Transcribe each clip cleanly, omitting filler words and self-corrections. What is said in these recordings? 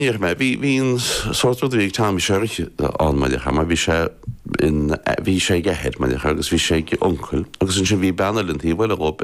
Níor me hín sortú ag tá seir an maidecha, mar bhí sé gehead maidecha agus bhí sé oncail, agus an sin bhí benalintí bhfuil op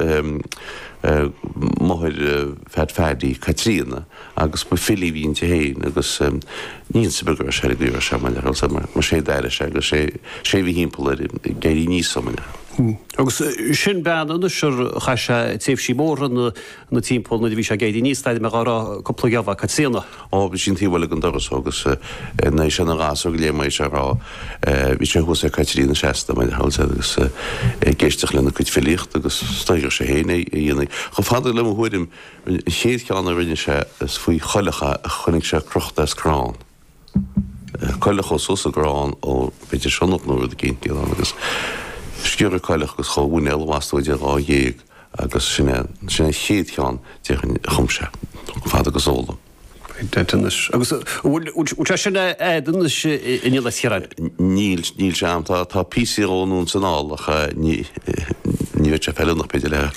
móthir ferdaí Catrína agus bu fillí hín te héin agus níon sa begur sé dúra se maidecha mar sé deire sé agus sé bhí hímpla géirí níos maidecha. Agus sin ben an chaise tíh sí mór na tímpó na bhí sé géidir níos leid me gá coplageabh Catrína. Bhí sin tíhfuil an doras agus na se rás a léméid se rá bhí sé hús a Catrína 6 me hallsa agus géisteach lena chuid filicht agus staidir sé héna dhéananig. Go fáidir le thuidim chéadceánna rinne se faoi choilecha a chunig se crochta crán. Coilecha sos a grán ó beidir sennach nó a géint agus Sciúr coilech agus chohún elhhaúide rá dhéag agus sinna chéadcheán dean chumse fád agus óla. Agus úte sinna éan in le siad? Níl seam tá pírónún sanálacha ní se fell nach peidir le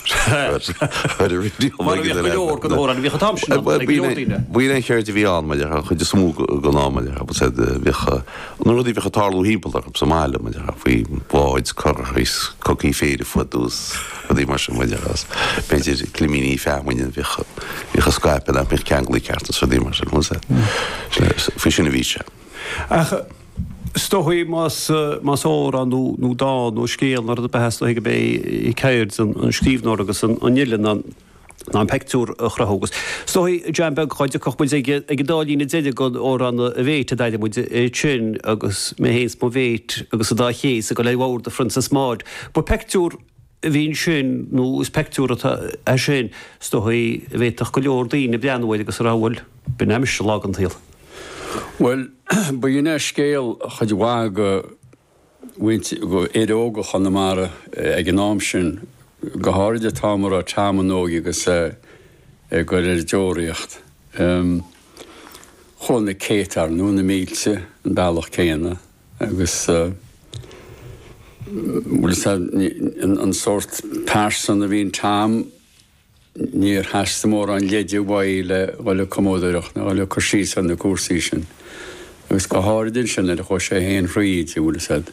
Bhuiine chéir de bhí an maidir chu de smú go námaidir bhícha nuí bhícha tarlú híbalach sa máile maidir faoi báid choéis coí féidir fuús a dí mar sem maidirras beidir climíí femuin bhícha Skype a mé ceanglí ceartta sa dí mar se mu fi sinna bhí se. Stohui mas óra nó dá nó scéal nar a beheasta ige bé I céir an scríbnó agus an nilin an pectúr a chrathógus. Stohui Jeanbeg chuide cochmuid ag dálína déide go ó an a bhéit a daide muid tsin agus mé héins mo bhéit agus a dá chéas a go lehhar de Francis Maud. Ba pectúr hín sin nó is pectúr a sin stohui bhéitach go leor daoine beanhid agus ráhfuil benemis se lágan tíal. Well, ba dhéine scéal chuid bhá go éóga chunamara ag an nám sin go háide támara a teamanógi agus go deoríocht. Chna cétar nó na mílte an bailach céine agus an sort person a bhíon tám níor heasta mór an léidir bhile bhile commóideach na bhile chusí san na cuasaí sin. Agus go háidir sin le chu sé héon phríd bhla said.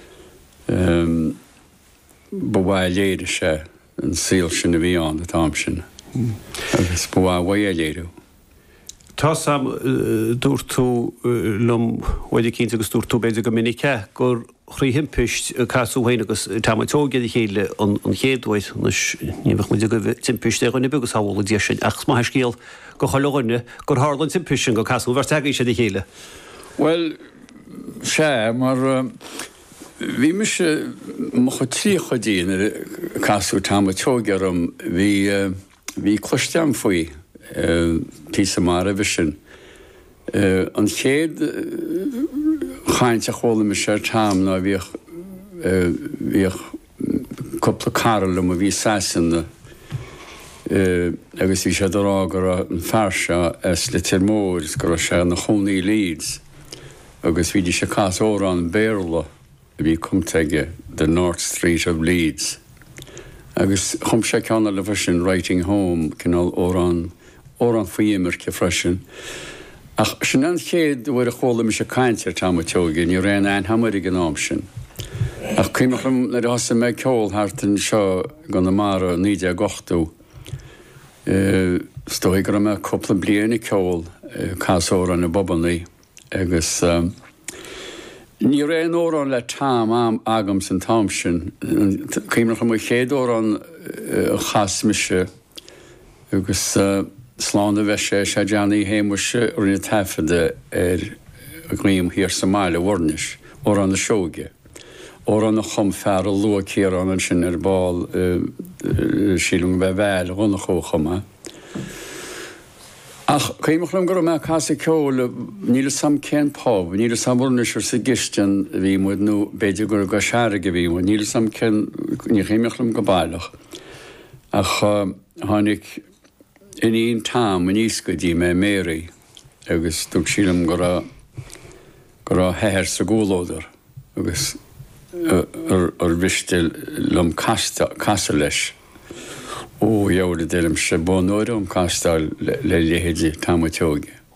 Ba bhhail léidir sé an síl sin a bhí an na tám sin. Agus ba bhhail léirú. Tá sam dúir tú lom bhaidir cínta agus dúir tú beidir go minice gur chrí himpist casúhain agus tátógad I chéile an chéadhaid níbh mu go timpist é gona begus hála dí sin ach má scíal go choine gur hálann timpisin go casú bhar teagaí sé chéile. Well, sé mar bhí me se mo chu trí chodíine casú tátógarm hí cloisteam faoi tí mar a bhí sin. An chéad chaint a chola me sé tám ná bhíoh coppla carlam a bhí sasanna agus bhí sé dorágur an fearse le termóris go sé na chonaí Leeds agus bhí sé cas órán Béarla a bhí cumteige the North Street of Leeds. Agus chum sé ceanna le bheisin Writing Home cinál órán faoimar ce freisin. Ach sin an chéad bhfuir a chola me sé caiintear támatóga ní réan ein hamarí an nám sin. Ach cuimachlam na hasa me ceol hartan seo go na mara 9 Stoi go me coppla bliana ceol casóra na bobannaí agus ní réan órán le tám agam san tám sin. Cuimachlam mo chéad órán chasmise agus sláánna bheith sé deannaí héimse rinne taifeide a gníom hir Somália warnis ó an na seoge. Ó an na chum fear a lua céar an sin báil sílung bheith bheil runna chóchama. Ach, chuimachlam gur me casa ceola níle sam cén pab, níle sam warnisir sa gistean bhí muid nó beidir gur go seara go bhí, níle sam cén ní chuimachlam go bailach. Ach, tháinig in íon tám in ísca dí mé Mary agus dúg sílam go ra héir sa gólódar agus ar bhistil lom casa leis ó dheabhla délim se bonóir casta le léhéidí támatóga.